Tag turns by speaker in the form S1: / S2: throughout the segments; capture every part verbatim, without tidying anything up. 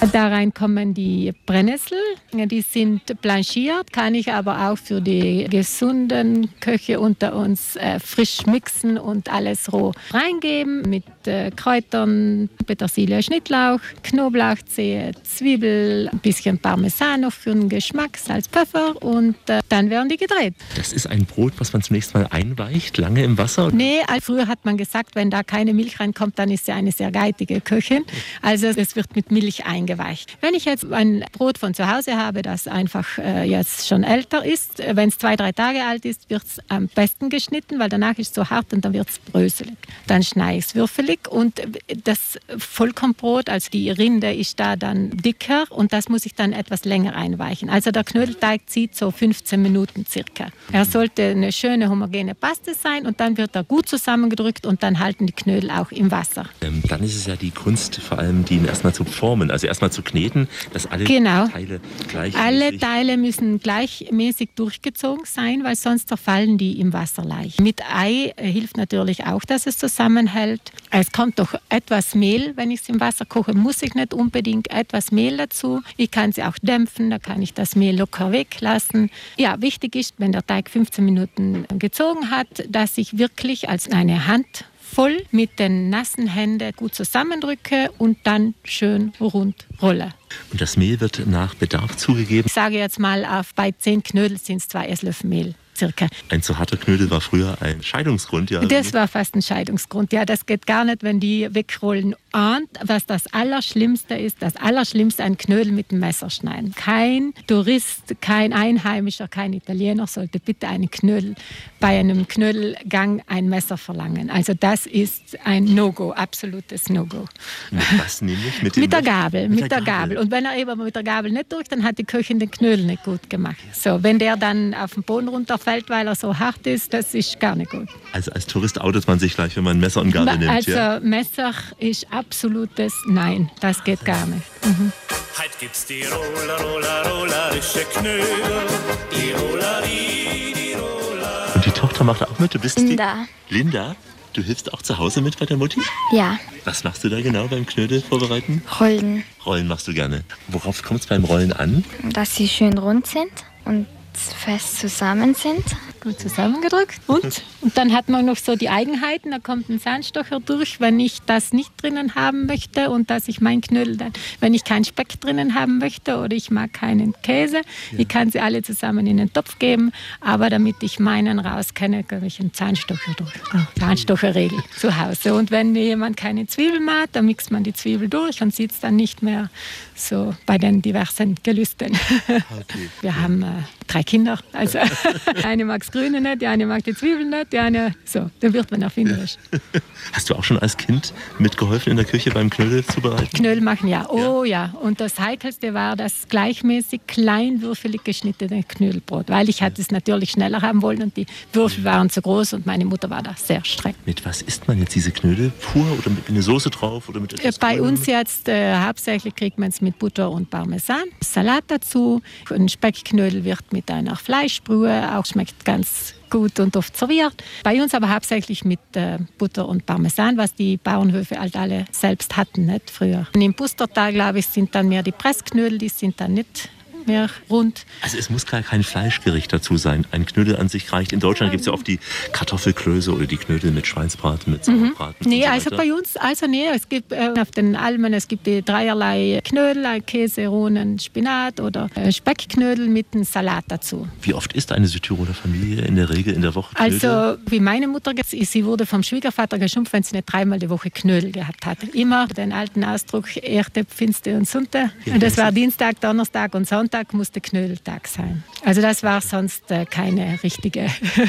S1: Da rein kommen die Brennnessel, die sind blanchiert, kann ich aber auch für die gesunden Köche unter uns äh, frisch mixen und alles roh reingeben mit äh, Kräutern, Petersilie, Schnittlauch, Knoblauchzehe, Zwiebel, ein bisschen Parmesan noch für den Geschmack, Salz, Pfeffer und äh, dann werden die gedreht.
S2: Das ist ein Brot, was man zunächst mal einweicht, lange im Wasser?
S1: Nee, früher hat man gesagt, wenn da keine Milch reinkommt, dann ist sie eine sehr geitige Köchin. Also es wird mit Milch eingeweicht. Wenn ich jetzt ein Brot von zu Hause habe, das einfach äh, jetzt schon älter ist, wenn es zwei, drei Tage alt ist, wird es am besten geschnitten, weil danach ist es so hart und dann wird es bröselig. Dann schneide ich es würfelig und das Vollkornbrot, also die Rinde, ist da dann dicker und das muss ich dann etwas länger einweichen. Also der Knödelteig zieht so fünfzehn Minuten circa. Er sollte eine schöne homogene Paste sein und dann wird er gut zusammengedrückt und dann halten die Knödel auch im Wasser.
S2: Ähm, dann ist es ja die Kunst, vor allem die erstmal zu formen, also erstmal zu kneten, dass alle
S1: genau.
S2: Teile gleich
S1: Alle Teile müssen gleichmäßig durchgezogen sein, weil sonst zerfallen die im Wasser leicht. Mit Ei hilft natürlich auch, dass es zusammenhält. Es kommt doch etwas Mehl, wenn ich es im Wasser koche, muss ich nicht unbedingt etwas Mehl dazu. Ich kann sie auch dämpfen, da kann ich das Mehl locker weglassen. Ja, wichtig ist, wenn der Teig fünfzehn Minuten gezogen hat, dass ich wirklich als eine Hand voll mit den nassen Händen gut zusammendrücke und dann schön rund rolle.
S2: Und das Mehl wird nach Bedarf zugegeben?
S1: Ich sage jetzt mal, auf, bei zehn Knödel sind es zwei Esslöffel Mehl. Circa.
S2: Ein zu harter Knödel war früher ein Scheidungsgrund, ja?
S1: Das war fast ein Scheidungsgrund, ja. Das geht gar nicht, wenn die wegrollen. Und was das Allerschlimmste ist, das Allerschlimmste, ein Knödel mit dem Messer schneiden. Kein Tourist, kein Einheimischer, kein Italiener sollte bitte einen Knödel, bei einem Knödelgang ein Messer verlangen. Also das ist ein No-Go, absolutes No-Go.
S2: Mit was nämlich? Mit,
S1: mit der Gabel, mit,
S2: mit
S1: der,
S2: der
S1: Gabel. Und wenn er eben mit der Gabel nicht durch, dann hat die Köchin den Knödel nicht gut gemacht. So, wenn der dann auf den Boden runterfällt, weil er so hart ist, das ist gar nicht gut.
S2: Also als Tourist outet man sich gleich, wenn man ein Messer und Gabel nimmt,
S1: also
S2: ja?
S1: Messer ist absolutes Nein, das geht gar nicht. Mhm.
S3: Heute gibt's die Roller, Roller, Rollerische Knödel, die Rolleri, die Roller.
S2: Und die Tochter macht auch mit, du bist
S4: Linda.
S2: die? Linda? Du hilfst auch zu Hause mit bei der Mutti?
S4: Ja.
S2: Was machst du da genau beim Knödel vorbereiten?
S4: Rollen.
S2: Rollen machst du gerne. Worauf kommt es beim Rollen an?
S4: Dass sie schön rund sind und fest zusammen sind.
S1: Gut zusammengedrückt. Und? Und dann hat man noch so die Eigenheiten, da kommt ein Zahnstocher durch, wenn ich das nicht drinnen haben möchte und dass ich mein Knödel dann, wenn ich keinen Speck drinnen haben möchte oder ich mag keinen Käse, ja. Ich kann sie alle zusammen in den Topf geben, aber damit ich meinen rauskenne, gebe ich einen Zahnstocher durch. Oh, Zahnstocherregel zu Hause. Und wenn jemand keine Zwiebeln mag, dann mixt man die Zwiebel durch und sieht es dann nicht mehr so bei den diversen Gelüsten. Okay. Wir haben äh, drei Kinder, also eine mag das Grüne nicht, die eine mag die Zwiebeln nicht, die eine, so, dann wird man erfinderisch.
S2: Hast du auch schon als Kind mitgeholfen in der Küche beim Knödel zubereiten?
S1: Knödel machen, ja, oh ja. ja. Und das Heikelste war das gleichmäßig kleinwürfelig geschnittene Knödelbrot, weil ich hatte es natürlich schneller haben wollen und die Würfel waren zu groß und meine Mutter war da sehr streng.
S2: Mit was isst man jetzt diese Knödel? Pur oder mit einer Soße drauf? Oder mit etwas
S1: Bei
S2: Grün?
S1: uns jetzt äh, hauptsächlich kriegt man es mit Butter und Parmesan, Salat dazu. Ein Speckknödel wird mit einer Fleischbrühe, auch schmeckt ganz gut und oft serviert. Bei uns aber hauptsächlich mit äh, Butter und Parmesan, was die Bauernhöfe halt alle selbst hatten, nicht früher. Und im Pustertal, glaube ich, sind dann mehr die Pressknödel, die sind dann nicht mehr rund.
S2: Also es muss gar kein Fleischgericht dazu sein. Ein Knödel an sich reicht. In Deutschland gibt es ja oft die Kartoffelklöße oder die Knödel mit Schweinsbraten, mit Sauerbraten.
S1: Mhm. Nee,
S2: und so
S1: also
S2: weiter.
S1: bei uns, also nee, es gibt äh, auf den Almen, es gibt die dreierlei Knödel, Käse, Rohnen, Spinat oder äh, Speckknödel mit einem Salat dazu.
S2: Wie oft isst eine Südtiroler Familie in der Regel in der Woche Knödel?
S1: Also wie meine Mutter, sie wurde vom Schwiegervater geschimpft, wenn sie nicht dreimal die Woche Knödel gehabt hat. Immer den alten Ausdruck, Erde, Pfinste und Sunte.
S2: Ja,
S1: und das war Dienstag, Donnerstag und Sonntag musste Knödeltag sein. Also das war sonst äh, keine richtige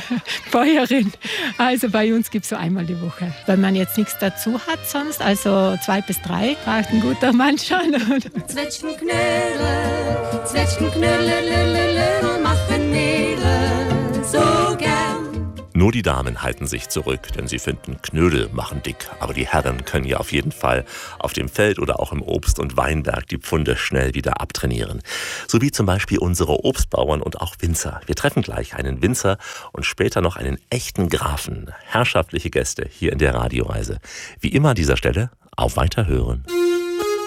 S1: Bäuerin. Also bei uns gibt es so einmal die Woche. Wenn man jetzt nichts dazu hat sonst, also zwei bis drei, braucht ein guter Mann schon.
S5: Zwetschgenknödel, Zwetschgenknödel, machen Mädel so gern.
S2: Nur die Damen halten sich zurück, denn sie finden, Knödel machen dick. Aber die Herren können ja auf jeden Fall auf dem Feld oder auch im Obst- und Weinberg die Pfunde schnell wieder abtrainieren. So wie zum Beispiel unsere Obstbauern und auch Winzer. Wir treffen gleich einen Winzer und später noch einen echten Grafen. Herrschaftliche Gäste hier in der Radioreise. Wie immer an dieser Stelle, auf Weiterhören.